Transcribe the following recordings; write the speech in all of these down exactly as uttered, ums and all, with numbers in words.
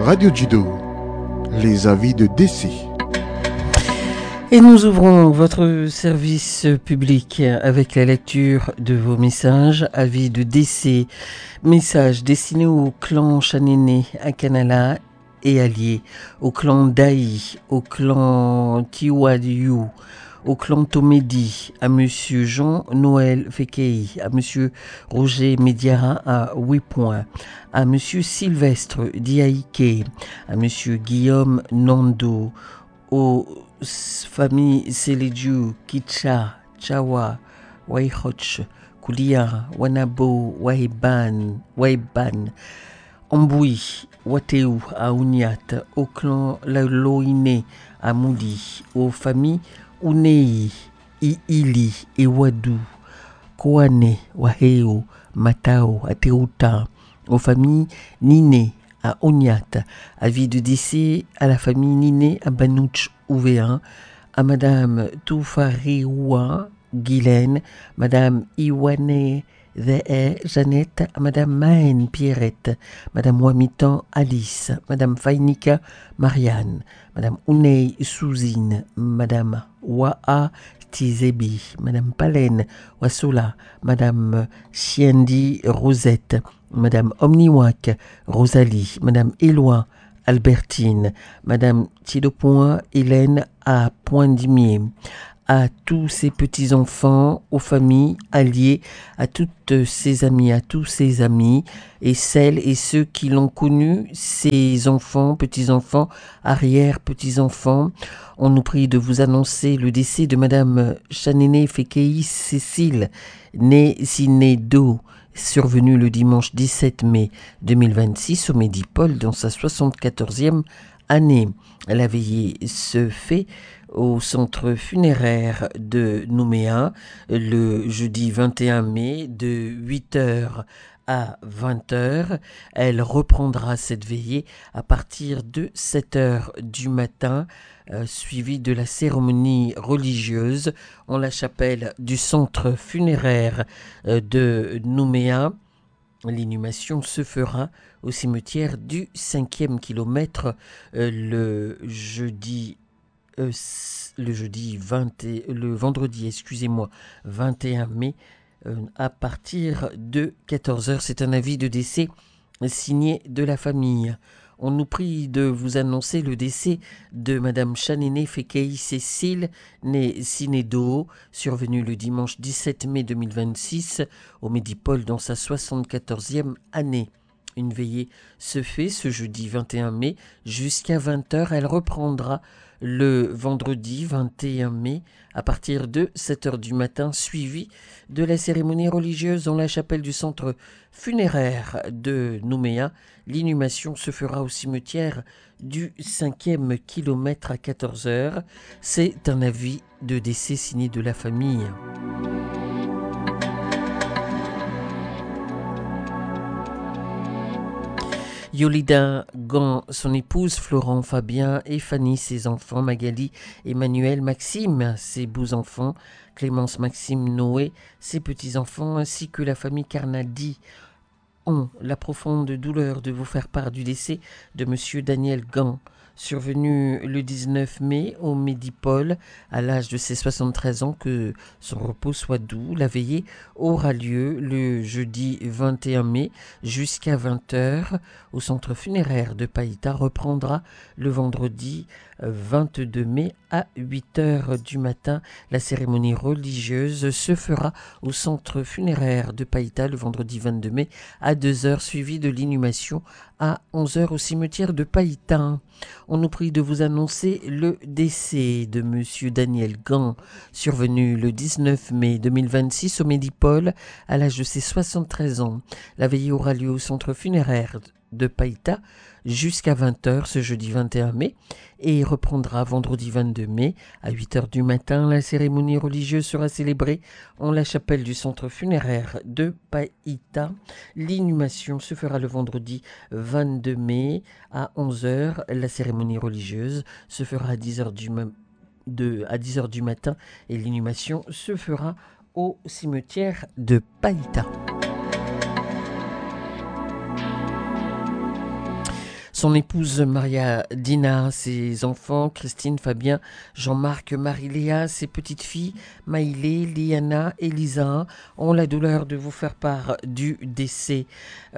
Radio Judo, les avis de décès. Et nous ouvrons votre service public avec la lecture de vos messages, avis de décès, messages destinés au clan Chanéné, à Kanala et alliés, au clan Daï, au clan Tiwadiou, au clan Tomedi, à Monsieur Jean-Noël Fekei, à Monsieur Roger Médiara à huit points, à Monsieur Sylvestre Diaïké, à Monsieur Guillaume Nando, aux familles Selidiou, Kicha, Chawa, Waihoch, Koulia, Wanabo, Waiban, Waiban, Amboui, Wateu, à Ouniat, au clan Laloine, à Moudi, aux familles Unei, Iili et Wadou, Koane, Waheo, Matao, à Teuta, aux familles Nine, à Ouniat, avis de décès à la famille Nine à Banouch Ouvéan, à Madame Toufariwa Guylaine, Madame Iwane Zee Jeannette, à Madame Maën Pierrette, Madame Wamitan Alice, Madame Fainika Marianne, Madame Ounei Souzine, Madame Waa Tizebi, Madame Palen Wassola, Madame Chiendi Rosette, Madame Omniwak Rosalie, Madame Éloi Albertine, Madame Tidopoint Hélène à Point-Dimier, à tous ses petits-enfants, aux familles, alliés, à toutes ses amies, à tous ses amis, et celles et ceux qui l'ont connu, ses enfants, petits-enfants, arrière-petits-enfants. On nous prie de vous annoncer le décès de Madame Chanéné Fekei Cécile, née Sinédo, survenue le dimanche dix-sept mai deux mille vingt-six au Médipôle dans sa soixante-quatorzième année. La veillée se fait au centre funéraire de Nouméa le jeudi vingt et un mai de huit heures à vingt heures. Elle reprendra cette veillée à partir de sept heures du matin, euh, suivie de la cérémonie religieuse en la chapelle du centre funéraire euh, de Nouméa. L'inhumation se fera au cimetière du cinquième kilomètre euh, le jeudi euh, le jeudi vingt et, le vendredi excusez-moi vingt et un mai euh, à partir de quatorze heures. C'est un avis de décès signé de la famille. On nous prie de vous annoncer le décès de Madame Chanéné Fekei Cécile, née Sinédo, survenue le dimanche dix-sept mai deux mille vingt-six au Médipôle dans sa soixante-quatorzième année. Une veillée se fait ce jeudi vingt et un mai jusqu'à vingt heures. Elle reprendra le vendredi vingt et un mai à partir de sept heures du matin, suivie de la cérémonie religieuse dans la chapelle du centre funéraire de Nouméa. L'inhumation se fera au cimetière du cinquième kilomètre à quatorze heures. C'est un avis de décès signé de la famille. Yolida Gant, son épouse, Florent Fabien et Fanny, ses enfants, Magali, Emmanuel, Maxime, ses beaux-enfants, Clémence, Maxime, Noé, ses petits-enfants, ainsi que la famille Carnadi, ont la profonde douleur de vous faire part du décès de Monsieur Daniel Gant, survenu le dix-neuf mai au Médipôle à l'âge de ses soixante-treize ans, que son repos soit doux. La veillée aura lieu le jeudi vingt et un mai jusqu'à vingt heures au centre funéraire de Païta, reprendra le vendredi vingt-deux mai à huit heures du matin. La cérémonie religieuse se fera au centre funéraire de Païta le vendredi vingt-deux mai à deux heures, suivi de l'inhumation à onze heures au cimetière de Païta. On nous prie de vous annoncer le décès de Monsieur Daniel Gant, survenu le dix-neuf mai deux mille vingt-six au Médipôle à l'âge de ses soixante-treize ans. La veillée aura lieu au centre funéraire de Païta jusqu'à vingt heures ce jeudi vingt et un mai et reprendra vendredi vingt-deux mai à huit heures du matin. La cérémonie religieuse sera célébrée en la chapelle du centre funéraire de Païta. L'inhumation se fera le vendredi vingt-deux mai à onze heures. La cérémonie religieuse se fera à dix heures du, ma- de, à dix heures du matin et l'inhumation se fera au cimetière de Païta. son épouse Maria Dina, ses enfants Christine, Fabien, Jean-Marc, Marie-Léa, ses petites filles Maïlé, Liana et Lisa ont la douleur de vous faire part du décès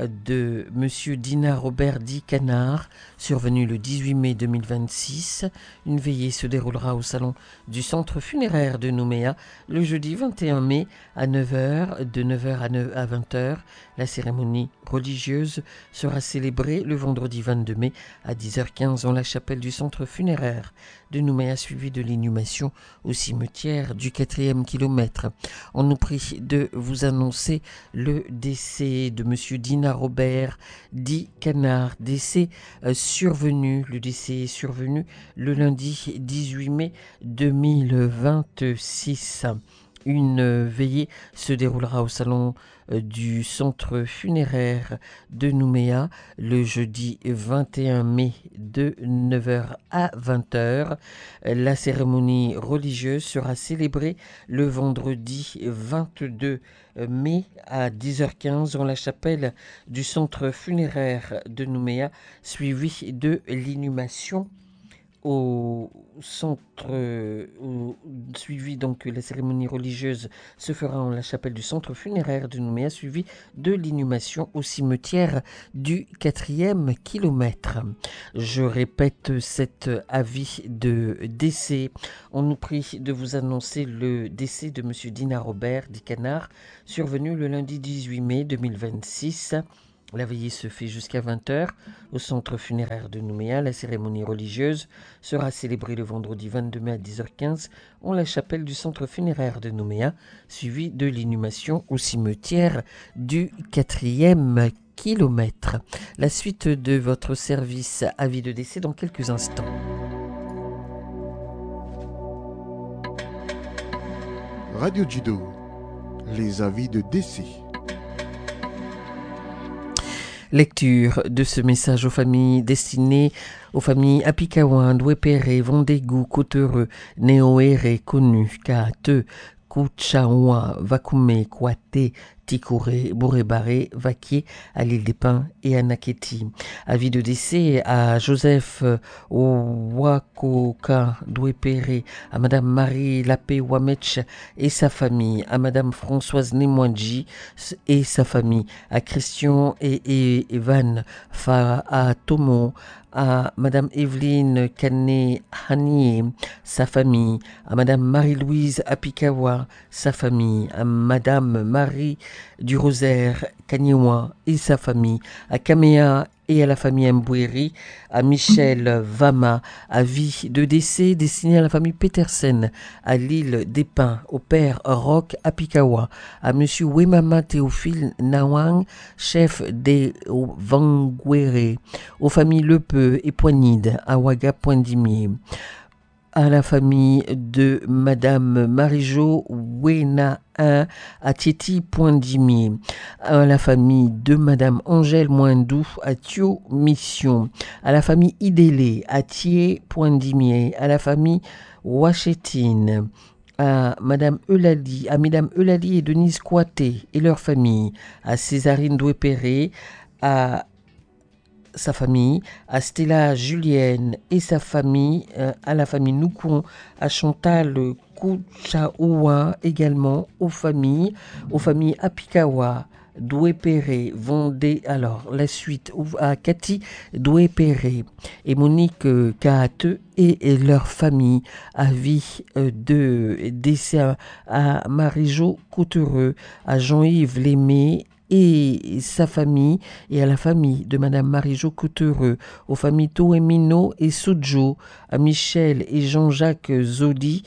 de Monsieur Dina Robert dit Canard, survenu le dix-huit mai deux mille vingt-six. Une veillée se déroulera au salon du centre funéraire de Nouméa le jeudi vingt et un mai à neuf heures, de neuf heures à vingt heures. La cérémonie religieuse sera célébrée le vendredi vingt-deux mai à dix heures quinze dans la chapelle du centre funéraire de Nouméa, suivi de l'inhumation au cimetière du quatrième kilomètre. On nous prie de vous annoncer le décès de Monsieur Dina Robert dit Canard, décès euh, survenu, le décès est survenu le lundi dix-huit mai deux mille vingt-six. Une veillée se déroulera au salon du centre funéraire de Nouméa le jeudi vingt et un mai de neuf heures à vingt heures. La cérémonie religieuse sera célébrée le vendredi vingt-deux mai à dix heures quinze dans la chapelle du centre funéraire de Nouméa, suivi de l'inhumation au centre, au, suivi donc la cérémonie religieuse se fera en la chapelle du centre funéraire de Nouméa, suivi de l'inhumation au cimetière du quatrième kilomètre. Je répète cet avis de décès. On nous prie de vous annoncer le décès de Monsieur Dina Robert dit Canard, survenu le lundi dix-huit mai deux mille vingt-six. La veillée se fait jusqu'à vingt heures au centre funéraire de Nouméa. La cérémonie religieuse sera célébrée le vendredi vingt-deux mai à dix heures quinze en la chapelle du centre funéraire de Nouméa, suivie de l'inhumation au cimetière du quatrième kilomètre. La suite de votre service avis de décès dans quelques instants. Radio Judo, les avis de décès. Lecture de ce message aux familles destinées aux familles Apikawan, Douépéré, Vendégou, Côtereux, Néoéré, Konu, Kaate, Kouchaoua, Vakoumé, Kouate, Tikouré, Bouré-Baré, Vaquier, à l'île des Pins et à Naketi. Avis de décès à Joseph Ouakoka Douépéré, à Madame Marie Lapé Wamech et sa famille, à Madame Françoise Nemouadji et sa famille, à Christian et, et Evan Fa, à Tomo, à Madame Evelyne Kané Hanié, sa famille, à Madame Marie-Louise Apikawa, sa famille, à Madame Marie du Rosaire Kanyewa et sa famille, à Kamea et à la famille Mbouéry, à Michel Vama, à vie de décès destiné à la famille Petersen, à l'île des Pins, au père Roch Apikawa, à monsieur Wemama Théophile Nawang, chef des Vangouéré, aux familles Lepeu et Poignide, à Ouaga Poindimier, à la famille de Madame Marie-Jo Wena un à Tieti Poindimier, à la famille de Madame Angèle Moindou à Thio Mission, à la famille Idélé à Thier Poindimier, à la famille Wachetine, à Madame Eulalie, à Mesdames Eulalie et Denise Kouaté et leur famille, à Césarine Douépéré, à sa famille, à Stella Julienne et sa famille, euh, à la famille Noukon, à Chantal Kouchaoua également, aux familles, aux familles Apikawa, Douépéré, Vendée, alors la suite à Cathy Douépéré et Monique euh, Kaate et, et leur famille, avis euh, de décès à, à Marie-Jo Coutereux, à Jean-Yves Lémé et sa famille, et à la famille de Madame Marie-Jo Coutereux, aux familles Toemino et Soudjo, à Michel et Jean-Jacques Zodi,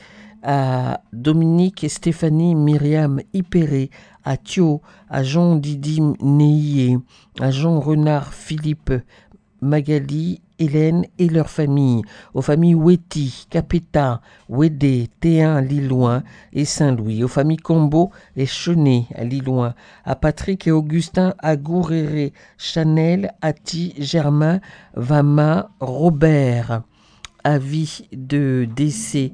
à Dominique et Stéphanie Myriam Ipéré, à Thio, à Jean Didim Neillé, à Jean Renard Philippe Magali, Hélène et leur famille, aux familles Oueti, Capeta, Ouédé, Théin, Lilloin et Saint-Louis, aux familles Combo et Chenet à Lilloin, à Patrick et Augustin à Gouréré, Chanel, Ati, Germain, Vama, Robert. Avis de décès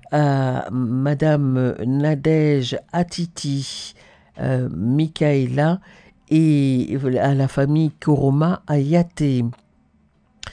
à Madame Nadège Atiti, euh, Michaela et à la famille Koroma à Yaté.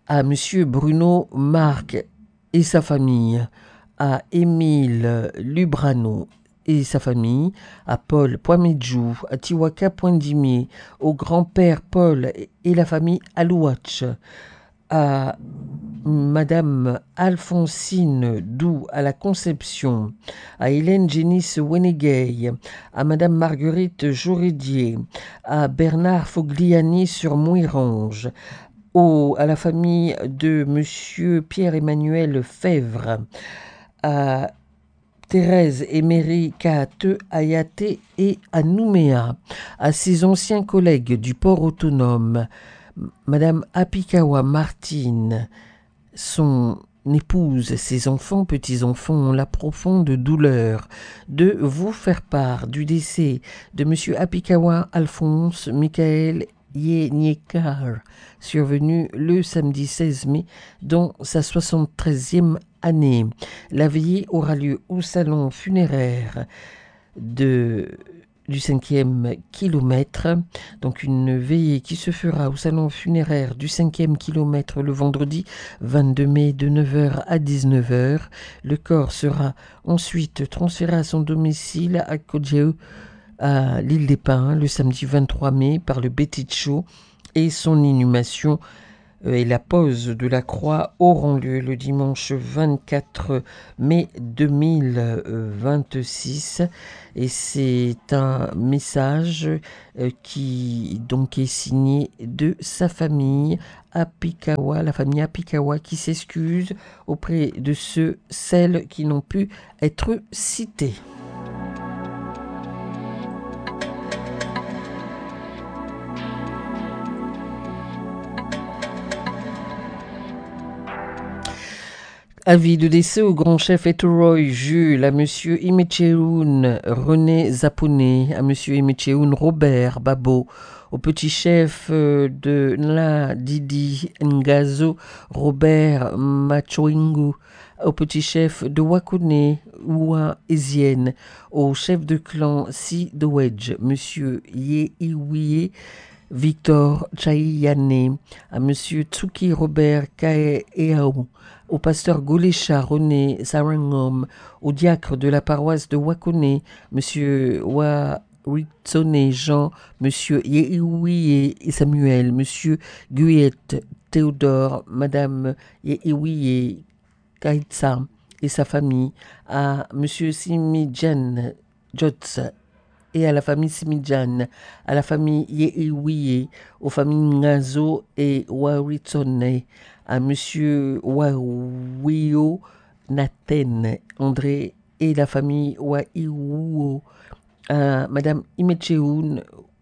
à Monsieur Bruno Marc et sa famille, à Émile Lubrano et sa famille, à Paul Poimedjou, à Tiwaka Poindimier, au grand-père Paul et la famille Alouach, à Madame Alphonsine Doux à la Conception, à Hélène Génis Wenegay, à Madame Marguerite Joridier, à Bernard Fogliani sur Mouirange, au, à la famille de Monsieur Pierre-Emmanuel Fèvre, à Thérèse Emery Kaate Ayate et à Nouméa, à ses anciens collègues du port autonome, Madame Apikawa Martine, son épouse, ses enfants, petits-enfants ont la profonde douleur de vous faire part du décès de Monsieur Apikawa Alphonse Michael Yeniekar, survenu le samedi seize mai dans sa soixante-treizième année. La veillée aura lieu au salon funéraire de du cinquième kilomètre, donc une veillée qui se fera au salon funéraire du cinquième kilomètre le vendredi vingt-deux mai de neuf heures à dix-neuf heures. Le corps sera ensuite transféré à son domicile à Kodjeu, à l'île des Pins, le samedi vingt-trois mai par le Beticho, et son inhumation et la pose de la croix auront lieu le dimanche vingt-quatre mai deux mille vingt-six. Et c'est un message qui donc est signé de sa famille Apikawa, la famille Apikawa, qui s'excuse auprès de ceux, celles qui n'ont pu être cités. Avis de décès au grand chef Etoroy Jules, à monsieur Imecheoun René Zaponé, à monsieur Imecheoun Robert Babo, au petit chef de Nla Didi Ngazo Robert Machoingu, au petit chef de Wakone Oua Ezienne, au chef de clan Si Dowedge, monsieur Ye Iwiye Victor Chayane, à monsieur Tsuki Robert Kaeao, au pasteur Golécha René Sarangom, au diacre de la paroisse de Wakone, monsieur Waritsone Jean, monsieur Yehiwiye Samuel, monsieur Guyette Théodore, madame Yehiwiye Kaitsa et sa famille, à monsieur Simidjan Jotz et à la famille Simidjan, à la famille Yehiwiye, aux familles Ngazo et Waritsone, à monsieur Wawio Naten André et la famille Waiwuo, à madame Imecheoun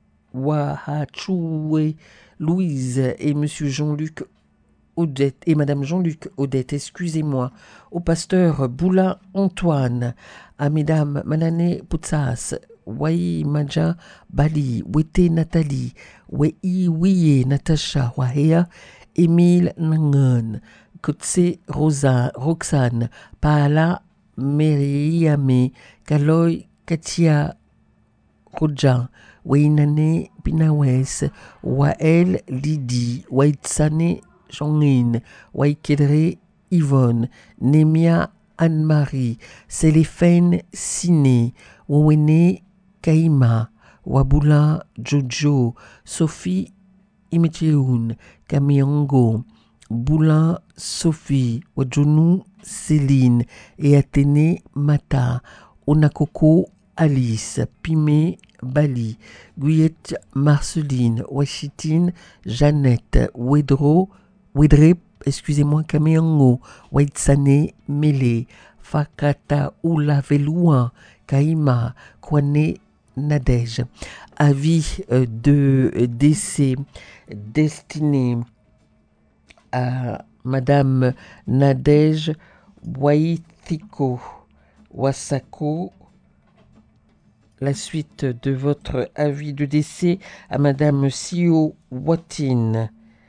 Wahachoué Louise et monsieur Jean-Luc Odette et madame Jean-Luc Odette, excusez-moi, au pasteur Boula Antoine, à mesdames Manane Poutsas, Wai Maja Bali, Wete Nathalie, Wei Wiye Natacha Wahea, Émile Nangon, Kotse Rosa, Roxane, Paala Meriame, Kaloy Katia Roja, Wainane Pinawes, Wael Lidi, Waitsane Jean-Lin, Waikedre Yvonne, Nemia Anne-Marie, Céléphène Siné, Wawene Kaima, Wabula Jojo, Sophie Imecheoun, Kamiongo, Boulin Sophie, Wajonu Céline et Athénée Mata, Onakoko Alice, Pimé Bali, Guyette Marceline, Wachitine Jeannette, Wedro, Wedre, excusez-moi, Kamiongo, Waitsane Mele, Fakata Oula Veloua, Kaima, Kwane Nadège. Avis de décès destiné à madame Nadège Waithiko Wasako. La suite de votre avis de décès à madame Sio Watine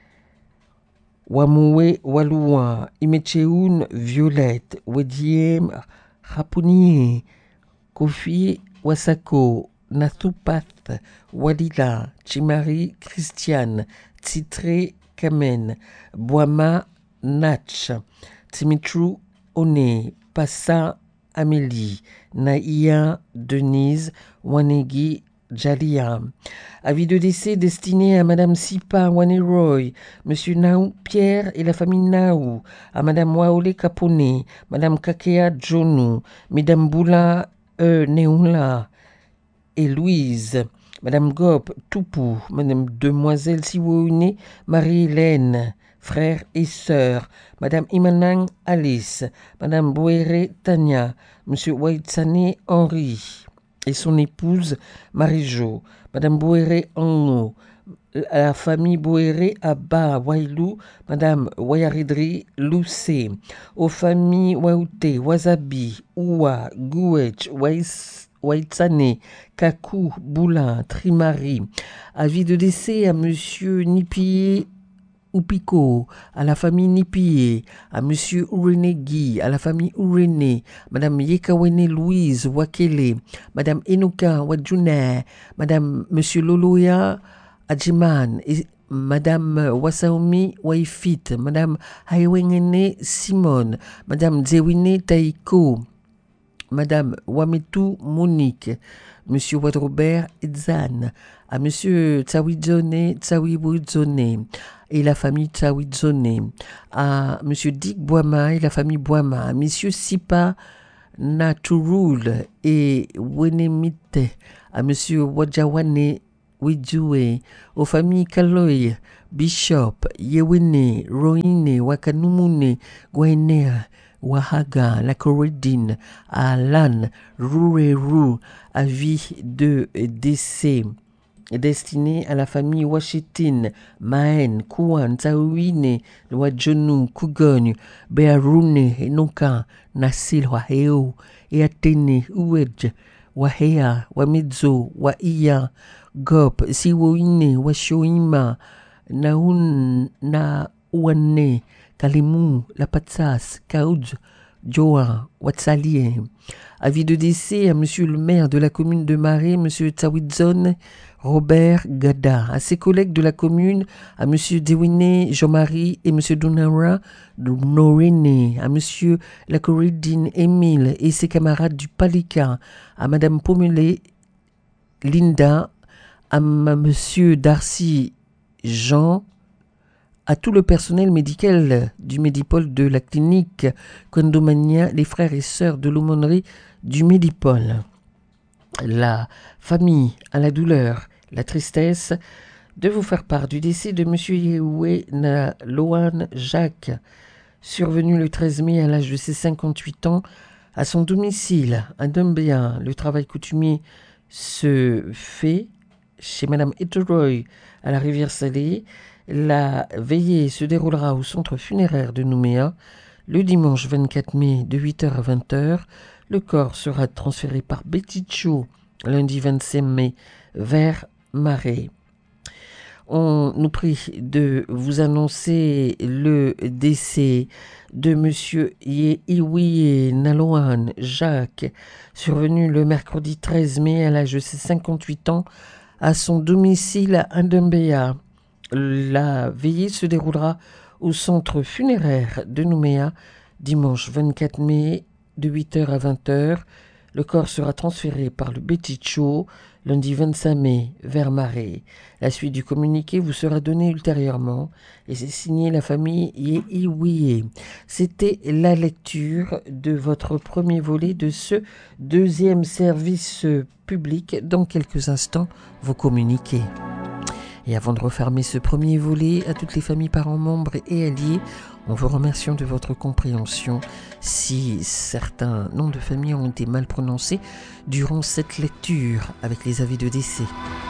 Wamoué Waloua, Imecheoun Violette, Wediem Rapounier, Kofi Wasako, Nathupath, Walila, Chimari Christiane, Titré Kamen, Boama Natch, Timitru One, Passa Amélie, Naïa Denise, Wanegi Jalia. Avis de décès destiné à Madame Sipa Waneroy, Monsieur Naou Pierre et la famille Naou, à Madame Waole Capone, Madame Kakea Jonu, Madame Boula E. Neoula et Louise, Madame Gop Toupou, Madame Demoiselle Siwoune, Marie-Hélène, frères et sœurs, Madame Imanang Alice, Madame Boéré Tania, Monsieur Waitsane Henri et son épouse Marie-Jo, Madame Boéré Ango, la famille Boéré Abba Wailou, Madame Wayaridri Loussé, aux familles Waouté, Wasabi, Oua, Gouech, Wais, Waitsane, Kakou, Boula, Trimari. Avis de décès à Monsieur Nipié Oupiko, à la famille Nipié, à Monsieur Ourene Guy, à la famille Ourene, Madame Yekawene Louise Wakele, Madame Enoka Wadjuna, Madame Monsieur Loloya Adjiman, et Madame Wasaomi Waifit, Madame Haiwengene Simone, Madame Zewine Taiko, Madame Wametou Monique, Monsieur Wadrobert Edzan, à Monsieur Tsawizone Tsawibuzone et la famille Tsawizone, à Monsieur Dick Boama et la famille Boama, à Monsieur Sipa Naturul et Wenemite, à Monsieur Wajawane Widjoué, aux familles Kaloy, Bishop, Yewene, Roine, Wakanumune, Gwenea, Wahaga, la Coridine, à Alan, Rouerou, avis de décès destiné à la famille Washington, Maen, Kouan, Taouine, Wadjonou, Kougogne, Bearoune, Enoka, Nassil, Waheo, et Atene, Ouedj, Wahea, Wamedzo, Waia, Gop, Siwoine, Washoima, Naun, Naouane, Kalimou, La Patsas, Kaoudj, Joa, Watsalie. Avis de décès à Monsieur le maire de la commune de Marais, Monsieur Tsawidzon, Robert Gada, à ses collègues de la commune, à Monsieur Dewine Jean-Marie et Monsieur Donara Norene, à Monsieur Lacoridine Émile et ses camarades du Palika, à Madame Pommelé Linda, à Monsieur Darcy Jean, à tout le personnel médical du Médipôle de la clinique Condomania, les frères et sœurs de l'aumônerie du Médipôle. La famille a la douleur, la tristesse de vous faire part du décès de M. Yehoué Naloan Jacques, survenu le treize mai à l'âge de ses cinquante-huit ans à son domicile à Dumbéa. Le travail coutumier se fait chez Madame Eteroy à la Rivière-Salée. La veillée se déroulera au centre funéraire de Nouméa le dimanche vingt-quatre mai de huit heures à vingt heures. Le corps sera transféré par Betty Cho lundi vingt-cinq mai vers Marais. On nous prie de vous annoncer le décès de Monsieur Yehoué Naloan Jacques, survenu le mercredi treize mai à l'âge de ses cinquante-huit ans à son domicile à Dumbéa. La veillée se déroulera au centre funéraire de Nouméa dimanche vingt-quatre mai de huit heures à vingt heures. Le corps sera transféré par le Betty Cho lundi vingt-cinq mai vers Marais. La suite du communiqué vous sera donnée ultérieurement et c'est signé la famille Yehoué. C'était la lecture de votre premier volet de ce deuxième service public. Dans quelques instants, vos communiqués. Et avant de refermer ce premier volet, à toutes les familles, parents, membres et alliés, en vous remerciant de votre compréhension si certains noms de famille ont été mal prononcés durant cette lecture avec les avis de décès.